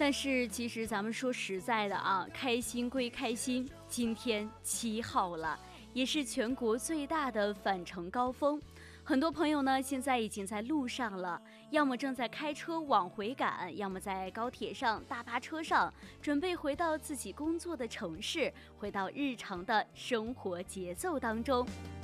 但是其实咱们说实在的啊，开心归开心，今天7号了，也是全国最大的返程高峰。很多朋友呢，现在已经在路上了，要么正在开车往回赶，要么在高铁上、大巴车上，准备回到自己工作的城市，回到日常的生活节奏当中。